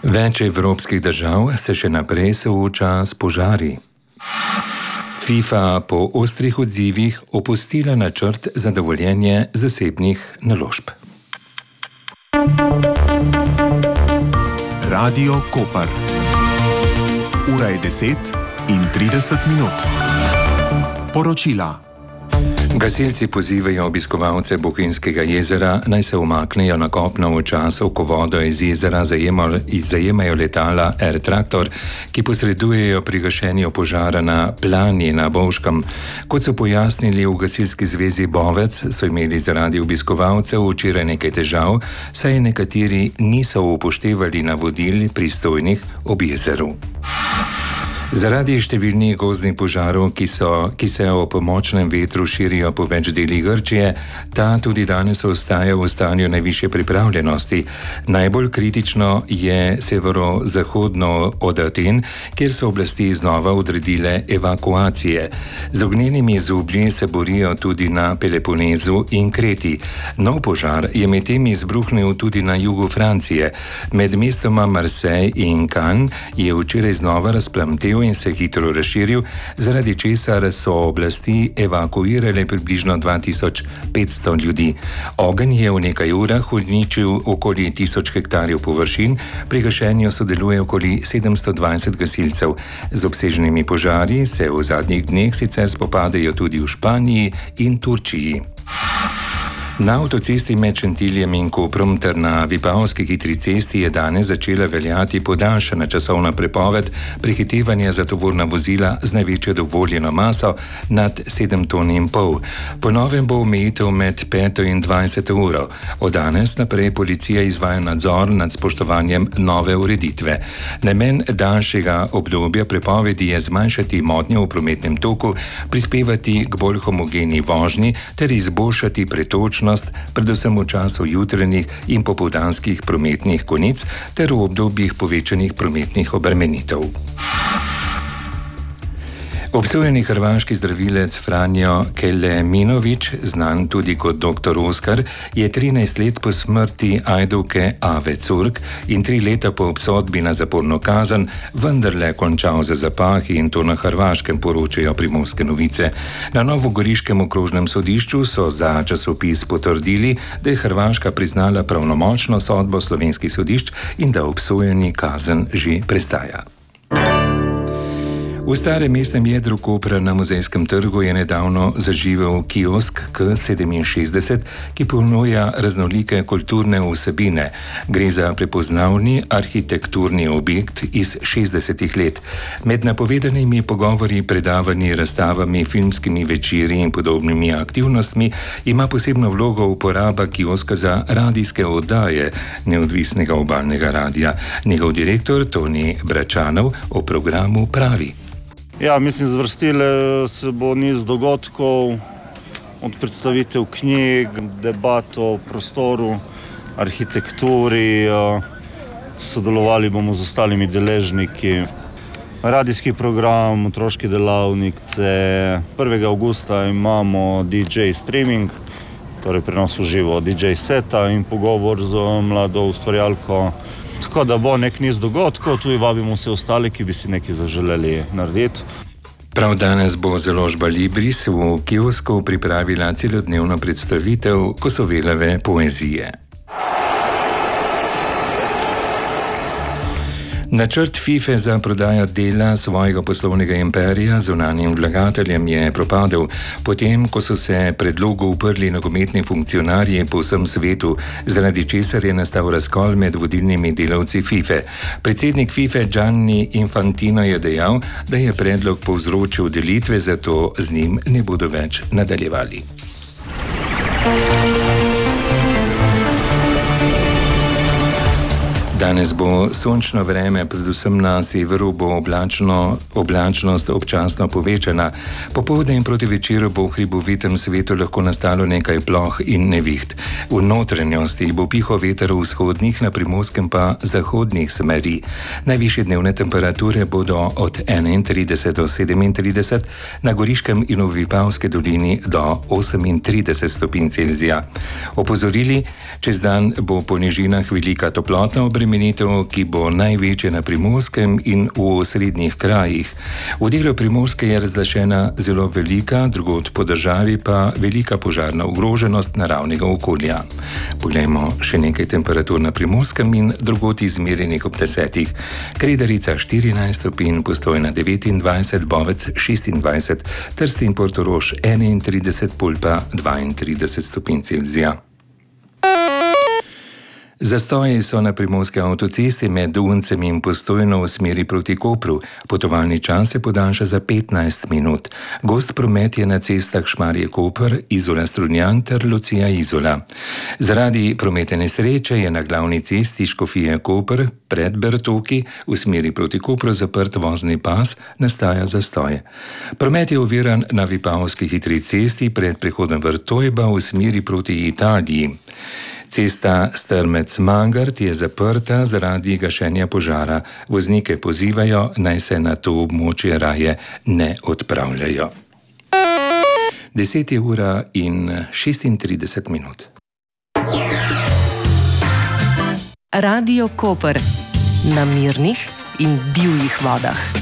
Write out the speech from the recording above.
Več evropskih držav se še naprej sooča s požari. FIFA po ostrih odzivih opustila načrt za dovoljenje zasebnih naložb. Radio Koper. Ura je 10:30. Poročila. Gasilci pozivajo obiskovalce Bohinjskega jezera, naj se umaknejo na kopno v času, ko vodo iz jezera zajemajo letala Air Tractor, ki posredujejo pri gašenju požara na Planji na Bovškem. Kot so pojasnili v Gasilski zvezi Bovec, so imeli zaradi obiskovalcev včeraj nekaj težav, saj nekateri niso upoštevali navodil pristojnih ob jezeru. Zaradi številnih gozdnih požarov, ki se ob močnem vetru širijo po več delih Grčije, ta tudi danes ostaja v stanju najvišje pripravljenosti. Najbolj kritično je severozahodno od Aten, kjer so oblasti znova odredile evakuacije. Z ognjenimi zublji se borijo tudi na Peloponezu in Kreti. Nov požar je medtem izbruhnil tudi na jugu Francije. Med mestoma Marseille in Cannes je včeraj znova razplamtel in se hitro razširil, zaradi česar so oblasti evakuirale približno 2500 ljudi. Ogenj je v nekaj urah uničil okoli 1000 hektarjev površin, pri gašenju sodeluje okoli 720 gasilcev. Z obsežnimi požari se v zadnjih dneh sicer spopadajo tudi v Španiji in Turčiji. Na avtocesti med Šentiljem in Koprom ter na Vipavski hitri cesti je danes začela veljati podaljšana časovna prepoved prehitevanja za tovorna vozila z največjo dovoljeno maso nad 7,5 ton. Po novem bo omejitev med 5 in 20 uro. Od danes naprej policija izvaja nadzor nad spoštovanjem nove ureditve. Namen daljšega obdobja prepovedi je zmanjšati motnje v prometnem toku, prispevati k bolj homogeni vožnji ter izboljšati pretočnost, predvsem v času jutranjih in popoldanskih prometnih konic ter v obdobjih povečanih prometnih obremenitev. Obsojeni hrvaški zdravilec Franjo Keleminović, znan tudi kot dr. Oskar, je 13 let po smrti Ajdovke Ave Curk in 3 leta po obsodbi na zaporno kazen vendarle končal za zapahi, in to na Hrvaškem, poročajo Primorske novice. Na novogoriškem okrožnem sodišču so za časopis potrdili, da je Hrvaška priznala pravnomočno sodbo slovenskih sodišč in da obsojeni kazen že prestaja. V starem mestnem jedru Kopra na Muzejskem trgu je nedavno zaživel kiosk K67, ki ponuja raznolike kulturne vsebine. Gre za prepoznavni arhitekturni objekt iz 60 let. Med napovedanimi pogovori, predavanji, razstavami, filmskimi večeri in podobnimi aktivnostmi ima posebno vlogo uporaba kioska za radijske oddaje neodvisnega obalnega radija. Njegov direktor Toni Bračanov o programu pravi. Ja, mislim, zvrstile se bo niz dogodkov, od predstavitev knjig, debat o prostoru, arhitekturi, sodelovali bomo z ostalimi deležniki, radijski program, otroške delavnice. 1. avgusta imamo DJ streaming, torej prenos v živo DJ seta in pogovor z mlado ustvarjalko. Tako da bo nek niz dogodkov, tudi vabimo vse ostale, ki bi si nekaj zaželeli narediti. Prav danes bo založba Libris v kiosku pripravila celodnevno predstavitev Kosovelove poezije. Načrt FIFA za prodajo dela svojega poslovnega imperija zunanjim vlagateljem je propadel, potem ko so se predlogu uprli nogometni funkcionarji po vsem svetu, zaradi česar je nastal razkol med vodilnimi delavci FIFA. Predsednik FIFA Gianni Infantino je dejal, da je predlog povzročil delitve, zato z njim ne bodo več nadaljevali. Danes bo sončno vreme, predvsem na severu bo oblačnost občasno povečana. Popoldne in proti večeru bo v hribovitem svetu lahko nastalo nekaj ploh in neviht. V notranjosti bo pihal veter vzhodnih, na Primorskem pa zahodnih smeri. Najvišje dnevne temperature bodo od 31 do 37, na Goriškem in v Vipavski dolini do 38 stopinj Celzija. Opozorili, čez dan bo po nižinah velika toplotna obremenitev, obremenitev, ki bo največja na Primorskem in v osrednjih krajih. V delu Primorske je razglašena zelo velika, drugod po državi pa velika požarna ogroženost naravnega okolja. Poglejmo še nekaj temperatur na Primorskem in drugod izmerjenih ob 10. Kredarica 14 stopinj, Postojna 29, Bovec 26, Trst in Portorož 31, Pulpa 32 stopinj Celzija. Zastoji so na primorski avtocesti med Uncem in Postojno v smeri proti Kopru. Potovalni čas se podaljša za 15 minut. Gost promet je na cestah Šmarje-Koper, Izola-Strunjan ter Lucija-Izola. Zaradi prometne nesreče je na glavni cesti Škofije-Koper pred Bertoki v smeri proti Kopru zaprt vozni pas, nastaja zastoj. Promet je oviran na Vipavski hitri cesti pred prehodom Vrtojba v smeri proti Italiji. Cesta Strmec-Mangart je zaprta zaradi gašenja požara. Voznike pozivajo, naj se na to območje raje ne odpravljajo. 10:36. Radio Koper na mirnih in divjih vodah.